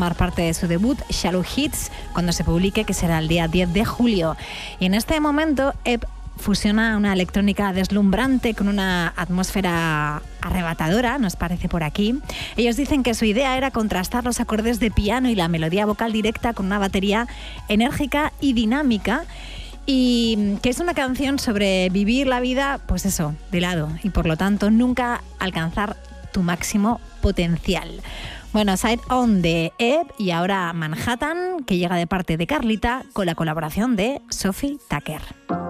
formar parte de su debut Shallow Hits cuando se publique, que será el día 10 de julio. Y en este momento Ebb fusiona una electrónica deslumbrante con una atmósfera arrebatadora, nos parece por aquí. Ellos dicen que su idea era contrastar los acordes de piano y la melodía vocal directa con una batería enérgica y dinámica, y que es una canción sobre vivir la vida, pues eso, de lado, y por lo tanto nunca alcanzar tu máximo potencial. Bueno, Side On de Ebb, y ahora Manhattan, que llega de parte de Carlita con la colaboración de Sophie Tucker.